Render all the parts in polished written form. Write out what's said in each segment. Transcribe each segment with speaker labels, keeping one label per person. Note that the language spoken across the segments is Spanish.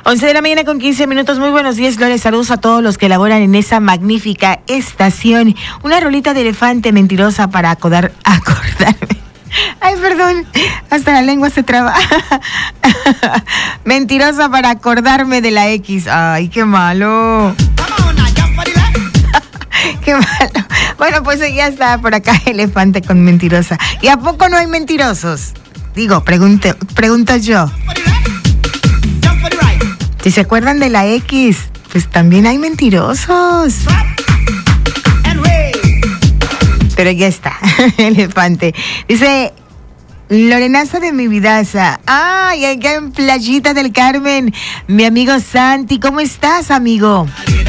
Speaker 1: 11 de la mañana con 15 minutos. Muy buenos días, Lore. Saludos a todos los que laboran en esa magnífica estación. Una rolita de elefante mentirosa para acordarme. Ay, perdón, hasta la lengua se traba. Mentirosa para acordarme de la X. Ay, qué malo. Qué malo. Bueno, pues ya está por acá elefante con mentirosa. ¿Y a poco no hay mentirosos? Digo, pregunto yo. Si se acuerdan de la X, pues también hay mentirosos. Pero ya está, elefante. Dice, Lorenaza de mi vidaza. Ay, acá en Playita del Carmen. Mi amigo Santi, ¿cómo estás, amigo?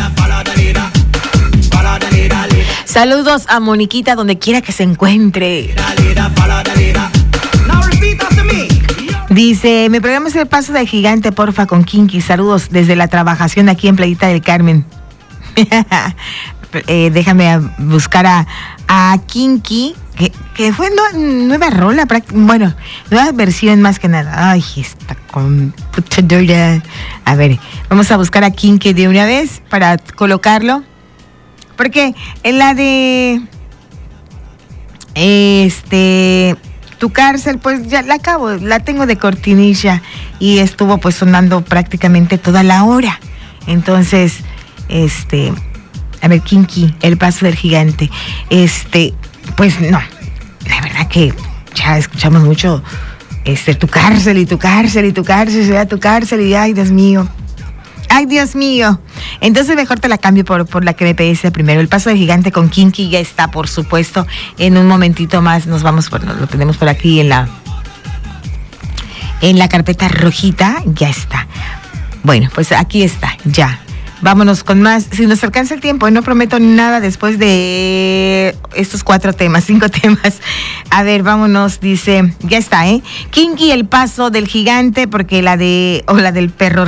Speaker 1: Saludos a Moniquita, donde quiera que se encuentre. Dice, ¿me programas el paso del gigante, porfa, con Kinky? Saludos desde la trabajación aquí en Playita del Carmen. Déjame buscar a Kinky, que fue nueva rola, bueno, nueva versión más que nada. Ay, esta computadora. A ver, vamos a buscar a Kinky de una vez para colocarlo. Porque en la de Tu Cárcel, pues ya la acabo, la tengo de cortinilla y estuvo pues sonando prácticamente toda la hora. Entonces, a ver, Kinky, el paso del gigante. Pues no, la verdad que ya escuchamos mucho Tu Cárcel y Tu Cárcel y Tu Cárcel, será Tu Cárcel y ay, Dios mío. Ay, Dios mío. Entonces mejor te la cambio por la que me pediste primero. El paso del gigante con Kinky ya está, por supuesto. En un momentito más nos vamos, lo tenemos por aquí en la carpeta rojita. Ya está. Bueno, pues aquí está, ya. Vámonos con más. Si nos alcanza el tiempo, no prometo nada después de estos 5 temas. A ver, vámonos, dice, ya está, Kinky, el paso del gigante, porque la del perro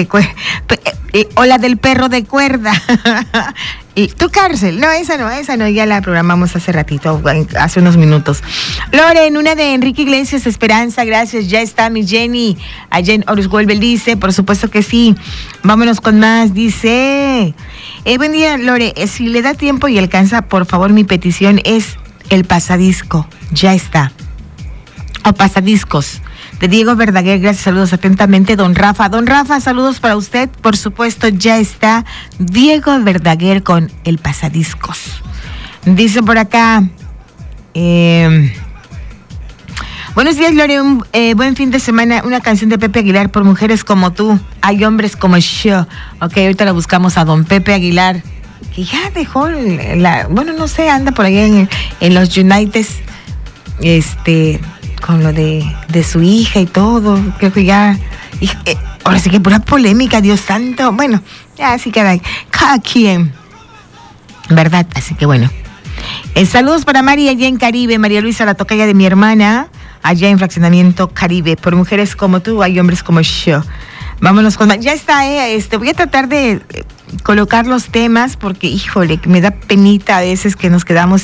Speaker 1: o la del perro de cuerda. Tu Cárcel, no, esa no, ya la programamos hace ratito, hace unos minutos. Loren, una de Enrique Iglesias, Esperanza, gracias, ya está mi Jenny. A Jen Oruswelbel dice, por supuesto que sí. Vámonos con más, dice, buen día, Lore, si le da tiempo y alcanza, por favor, mi petición es el pasadisco, ya está. O pasadiscos. De Diego Verdaguer, gracias, saludos atentamente, don Rafa. Don Rafa, saludos para usted, por supuesto, ya está Diego Verdaguer con el pasadiscos. Dice por acá, buenos días, Lore, buen fin de semana, una canción de Pepe Aguilar, por mujeres como tú, hay hombres como yo. Ok, ahorita la buscamos a don Pepe Aguilar, que ya dejó bueno, no sé, anda por ahí en los Uniteds, con lo de su hija y todo, creo que ya, ahora sí que pura polémica, Dios santo, bueno, ya sí cada quien, ¿verdad? Así que bueno, saludos para Mari allá en Caribe, María Luisa, la tocaya de mi hermana, allá en Fraccionamiento Caribe, por mujeres como tú, hay hombres como yo. Vámonos con, ya está, voy a tratar de colocar los temas, porque, híjole, me da penita a veces que nos quedemos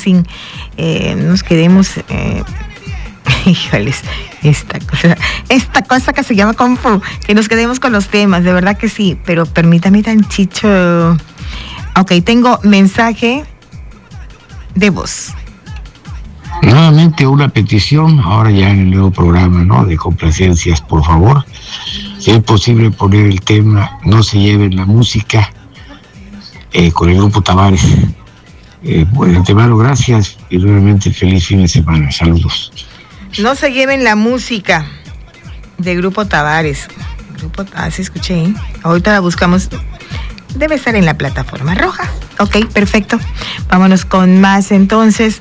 Speaker 1: híjoles, esta cosa que se llama Kung Fu, que nos quedemos con los temas, de verdad que sí, pero permítame tantito. Ok, tengo mensaje de voz.
Speaker 2: Nuevamente una petición, ahora ya en el nuevo programa, ¿no?, de complacencias, por favor, si es posible poner el tema No se lleven la música, con el grupo Tavares. Bueno, de antemano, gracias y nuevamente feliz fin de semana. Saludos.
Speaker 1: No se lleven la música de Grupo Tavares. Sí escuché, ahorita la buscamos. Debe estar en la plataforma roja. Ok, perfecto. Vámonos con más entonces.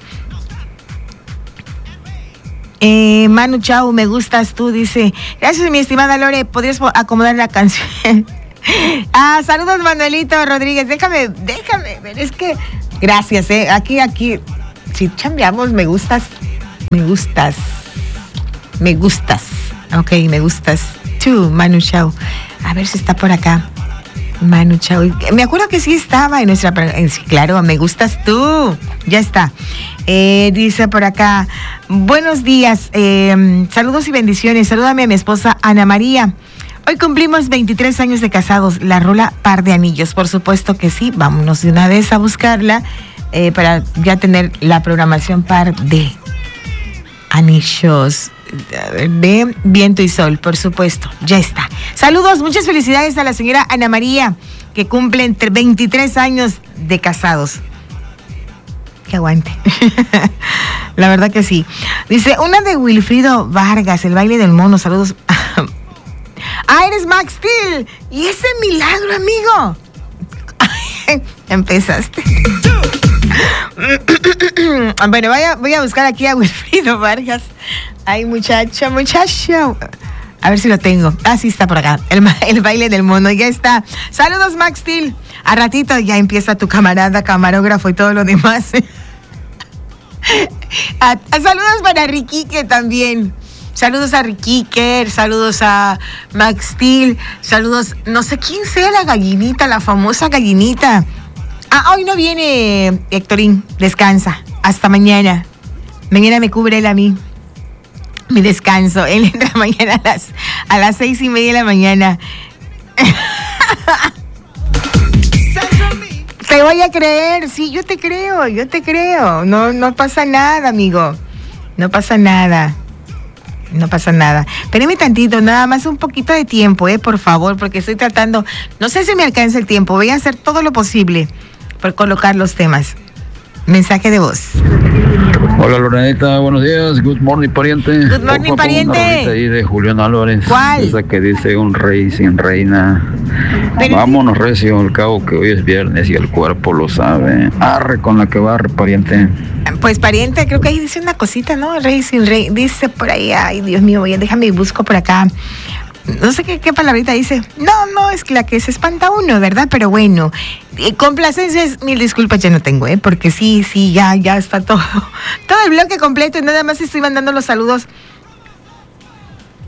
Speaker 1: Manu Chau, me gustas tú, dice. Gracias, mi estimada Lore. ¿Podrías acomodar la canción? Saludos, Manuelito Rodríguez. Déjame ver, es que... Gracias, Aquí. Si chambeamos, me gustas. Ok, me gustas tú, Manu Chau. A ver si está por acá. Manu Chau. Me acuerdo que sí estaba en nuestra... Sí, claro, me gustas tú. Ya está. Dice por acá, buenos días. Saludos y bendiciones. Salúdame a mi esposa Ana María. Hoy cumplimos 23 años de casados. La rola Par de Anillos, por supuesto que sí. Vámonos de una vez a buscarla para ya tener la programación Par de Anillos de Viento y Sol, por supuesto. Ya está. Saludos, muchas felicidades a la señora Ana María, que cumple entre 23 años de casados. Que aguante. La verdad que sí. Dice, una de Wilfrido Vargas, El baile del mono. Saludos. Eres Max Steel. Y ese milagro, amigo. Empezaste. Bueno, voy a buscar aquí a Wilfrido Vargas. Ay, muchacho. A ver si lo tengo. Ah, sí, está por acá. El baile del mono. Ya está. Saludos, Max Steel. A ratito ya empieza tu camarada, camarógrafo y todo lo demás. Saludos para Riquique también. Saludos a Riquique, saludos a Max Steel, saludos, no sé quién sea la gallinita, la famosa gallinita. Hoy no viene Héctorín, descansa, hasta mañana. Mañana me cubre él a mí, mi descanso. Él entra mañana a las 6:30 de la mañana. Te voy a creer, sí, yo te creo. No pasa nada, amigo. No pasa nada. Espérame tantito, nada más un poquito de tiempo, por favor, porque estoy tratando, no sé si me alcanza el tiempo, voy a hacer todo lo posible por colocar los temas. Mensaje de voz.
Speaker 3: Hola Lorenita, buenos días. Good morning, pariente.
Speaker 1: Good morning, pariente.
Speaker 3: Una ahí de Julián Álvarez.
Speaker 1: ¿Cuál?
Speaker 3: Esa que dice un rey sin reina. Pero vámonos recio, al cabo que hoy es viernes y el cuerpo lo sabe. Arre con la que barre, pariente.
Speaker 1: Pues pariente, creo que ahí dice una cosita, ¿no? Rey sin rey. Dice por ahí, ay Dios mío, déjame busco por acá. No sé qué palabrita dice. No, es la que se espanta uno, ¿verdad? Pero bueno, complacencias, mil disculpas ya no tengo, porque sí, ya está todo el bloque completo y nada más estoy mandando los saludos